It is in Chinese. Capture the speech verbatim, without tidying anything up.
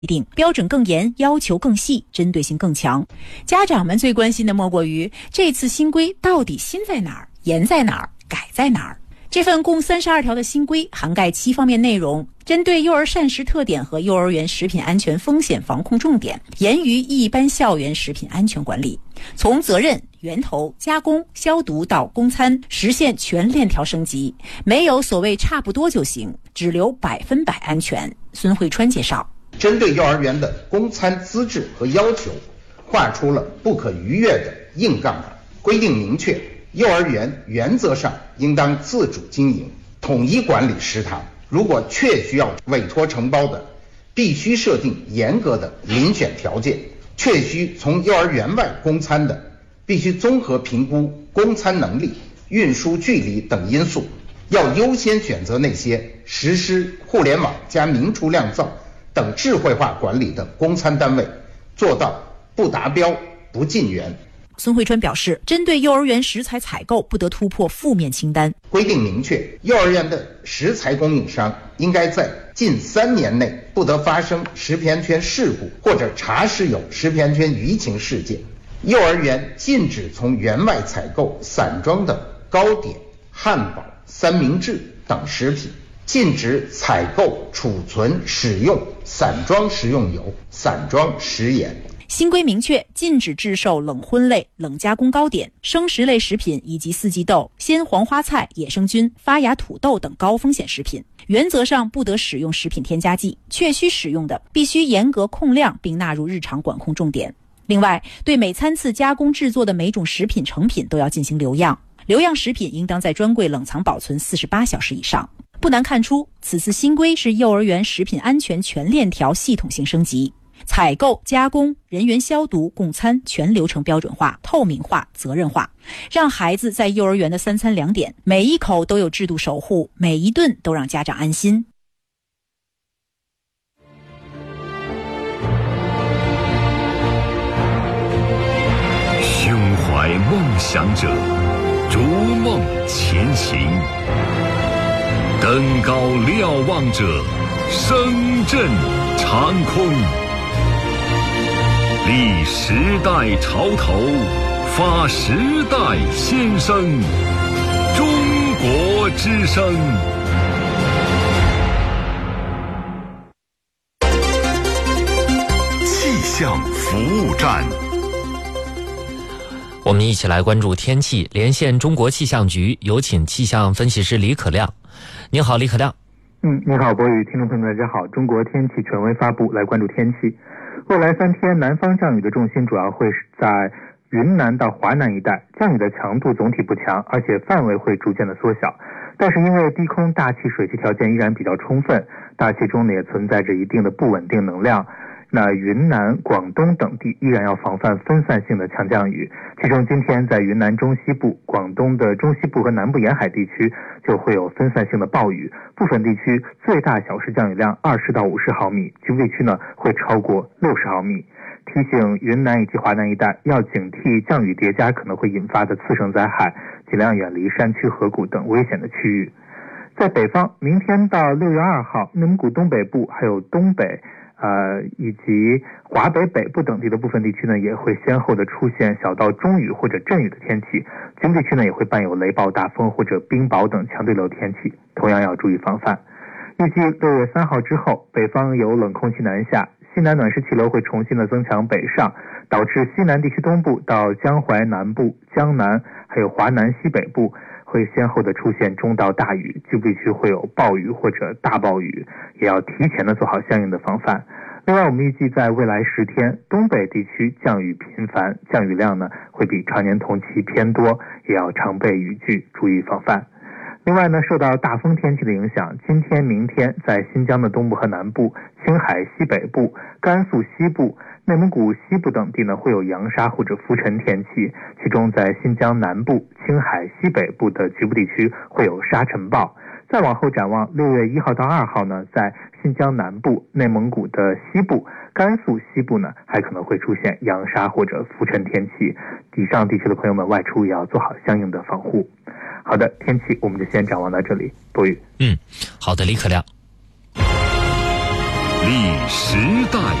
定，标准更严，要求更细，针对性更强。家长们最关心的莫过于这次新规到底新在哪儿，严在哪儿，改在哪儿。这份共三十二条的新规涵盖七方面内容，针对幼儿膳食特点和幼儿园食品安全风险防控重点，严于一般校园食品安全管理，从责任、源头、加工、消毒到供餐，实现全链条升级，没有所谓差不多就行，只留百分百安全。孙慧川介绍， 针对幼儿园的供餐资质和要求，划出了不可逾越的硬杠杆，规定明确，幼儿园原则上应当自主经营，统一管理食堂。如果确需要委托承包的，必须设定严格的遴选条件；确需从幼儿园外供餐的，必须综合评估供餐能力、运输距离等因素，要优先选择那些实施互联网加明厨亮灶等智慧化管理的供餐单位，做到不达标不进园。 孙慧川表示，针对幼儿园食材采购不得突破负面清单， 规定明确，幼儿园的食材供应商应该在近三年内不得发生食品安全事故或者查实有食品安全舆情事件。幼儿园禁止从园外采购散装的糕点、汉堡、三明治等食品，禁止采购、储存、使用散装食用油、散装食盐。 新规明确，禁止制售冷荤类、冷加工糕点、生食类食品以及四季豆、鲜黄花菜、野生菌、发芽土豆等高风险食品。原则上不得使用食品添加剂，确需使用的必须严格控量并纳入日常管控重点。另外，对每餐次加工制作的每种食品成品都要进行留样，留样食品应当在专柜冷藏保存四十八小时以上。不难看出，此次新规是幼儿园食品安全全链条系统性升级。采购、加工、人员消毒、供餐全流程标准化、透明化、责任化，让孩子在幼儿园的三餐两点，每一口都有制度守护，每一顿都让家长安心。 胸怀梦想者，逐梦前行；登高瞭望者，声震长空。立时代潮头，发时代先声，中国之声。气象服务站， 我们一起来关注天气，连线中国气象局，有请气象分析师李可亮。你好，李可亮。 嗯，你好，博宇，听众朋友们，大家好。中国天气权威发布，来关注天气。未来三天，南方降雨的重心主要会是在云南到华南一带，降雨的强度总体不强，而且范围会逐渐的缩小。但是因为低空大气水汽条件依然比较充分，大气中呢也存在着一定的不稳定能量。那云南、广东等地依然要防范分散性的强降雨，其中今天在云南中西部、广东的中西部和南部沿海地区就会有分散性的暴雨，部分地区最大小时降雨量二十到五十毫米，局部地区呢会超过六十毫米。提醒云南以及华南一带要警惕降雨叠加可能会引发的次生灾害，尽量远离山区、河谷等危险的区域。在北方，明天到六月二号，内蒙古东北部还有东北呃，以及华北北部等地的部分地区呢，也会先后的出现小到中雨或者阵雨的天气，局部地区呢也会伴有雷暴、大风或者冰雹等强对流天气，同样要注意防范。预计六月三号之后，北方有冷空气南下，西南暖湿气流会重新的增强北上，导致西南地区东部到江淮南部、江南还有华南西北部会先后的出现中到大雨，局部地区会有暴雨或者大暴雨，也要提前的做好相应的防范。另外，我们预计在未来十天，东北地区降雨频繁，降雨量呢会比常年同期偏多，也要常备雨具，注意防范。另外呢，受到大风天气的影响，今天、明天在新疆的东部和南部、青海西北部、甘肃西部、内蒙古西部等地呢会有扬沙或者浮尘天气，其中在新疆南部、青海西北部的局部地区会有沙尘暴。再往后展望，六月一号到二号呢，在新疆南部、内蒙古的西部、甘肃西部呢，还可能会出现扬沙或者浮尘天气。以上地区的朋友们外出也要做好相应的防护。好的，天气我们就先展望到这里。多雨。 嗯，好的，李可亮。 立时代。